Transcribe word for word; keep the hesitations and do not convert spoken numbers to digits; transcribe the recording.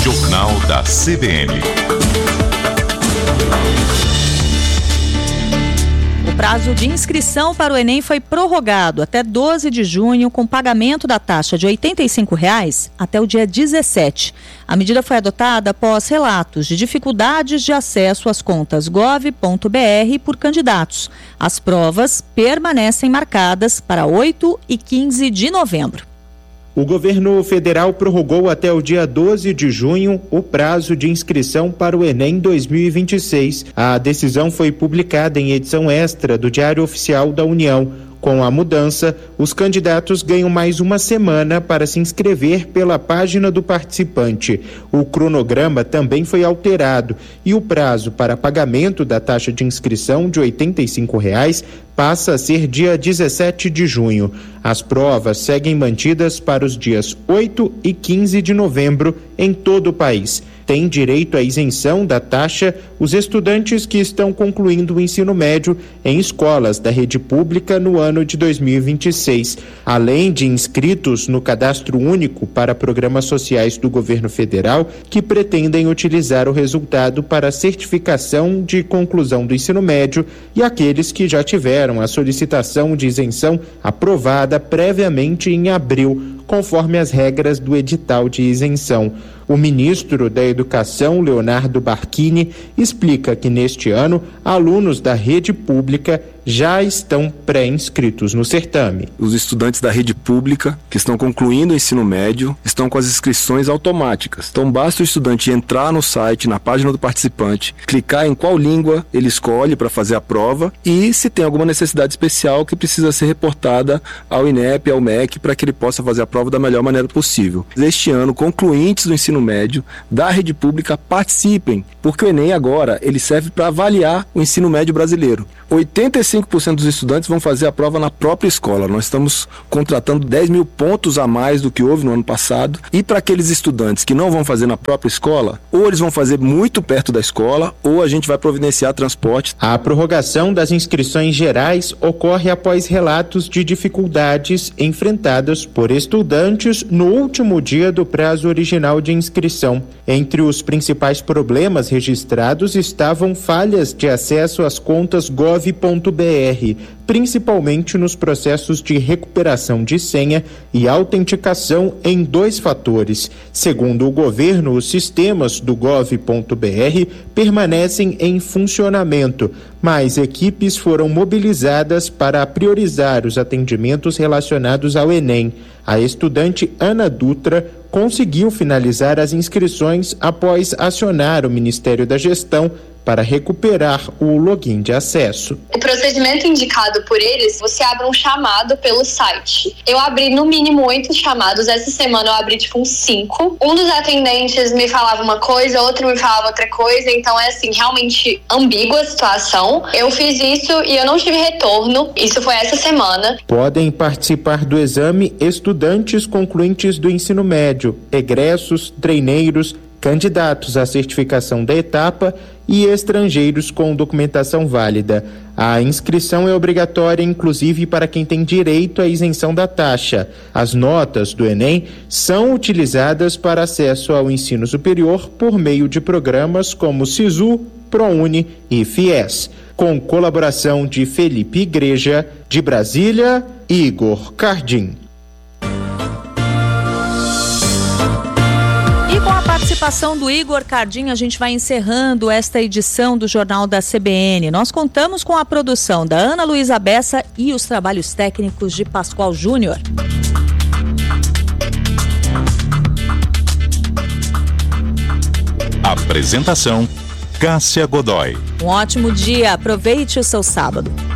Jornal da C B N. O prazo de inscrição para o Enem foi prorrogado até doze de junho, com pagamento da taxa de oitenta e cinco reais até o dia dezessete. A medida foi adotada após relatos de dificuldades de acesso às contas gov ponto br por candidatos. As provas permanecem marcadas para oito e quinze de novembro. O governo federal prorrogou até o dia doze de junho o prazo de inscrição para o Enem dois mil e vinte e seis. A decisão foi publicada em edição extra do Diário Oficial da União. Com a mudança, os candidatos ganham mais uma semana para se inscrever pela página do participante. O cronograma também foi alterado e o prazo para pagamento da taxa de inscrição de oitenta e cinco reais passa a ser dia dezessete de junho. As provas seguem mantidas para os dias oito e quinze de novembro em todo o país. Têm direito à isenção da taxa os estudantes que estão concluindo o ensino médio em escolas da rede pública no ano de dois mil e vinte e seis. Além de inscritos no Cadastro Único para programas sociais do governo federal que pretendem utilizar o resultado para certificação de conclusão do ensino médio e aqueles que já tiveram a solicitação de isenção aprovada previamente em abril, conforme as regras do edital de isenção. O ministro da Educação, Leonardo Barquini, explica que neste ano, alunos da rede pública já estão pré-inscritos no certame. Os estudantes da rede pública que estão concluindo o ensino médio estão com as inscrições automáticas. Então basta o estudante entrar no site, na página do participante, clicar em qual língua ele escolhe para fazer a prova e se tem alguma necessidade especial que precisa ser reportada ao INEP, ao M E C, para que ele possa fazer a prova da melhor maneira possível. Este ano, concluintes do ensino médio da rede pública participem, porque o Enem agora ele serve para avaliar o ensino médio brasileiro. oitenta e cinco por cento dos estudantes vão fazer a prova na própria escola. Nós estamos contratando dez mil pontos a mais do que houve no ano passado. E para aqueles estudantes que não vão fazer na própria escola, ou eles vão fazer muito perto da escola, ou a gente vai providenciar transporte. A prorrogação das inscrições gerais ocorre após relatos de dificuldades enfrentadas por estudantes no último dia do prazo original de inscrição. Entre os principais problemas registrados estavam falhas de acesso às contas gov ponto br, principalmente nos processos de recuperação de senha e autenticação em dois fatores. Segundo o governo, os sistemas do gov ponto br permanecem em funcionamento, mas equipes foram mobilizadas para priorizar os atendimentos relacionados ao Enem. A estudante Ana Dutra conseguiu finalizar as inscrições após acionar o Ministério da Gestão para recuperar o login de acesso. O procedimento indicado por eles, você abre um chamado pelo site. Eu abri no mínimo oito chamados, essa semana eu abri tipo uns cinco. Um dos atendentes me falava uma coisa, outro me falava outra coisa, então é assim, realmente ambígua a situação. Eu fiz isso e eu não tive retorno, isso foi essa semana. Podem participar do exame estudantes concluintes do ensino médio, egressos, treineiros, candidatos à certificação da etapa e estrangeiros com documentação válida. A inscrição é obrigatória, inclusive para quem tem direito à isenção da taxa. As notas do Enem são utilizadas para acesso ao ensino superior por meio de programas como SISU, ProUni e FIES. Com colaboração de Felipe Igreja, de Brasília, Igor Cardim. Participação do Igor Cardim, a gente vai encerrando esta edição do Jornal da C B N. Nós contamos com a produção da Ana Luísa Bessa e os trabalhos técnicos de Pascoal Júnior. Apresentação: Cássia Godoy. Um ótimo dia, aproveite o seu sábado.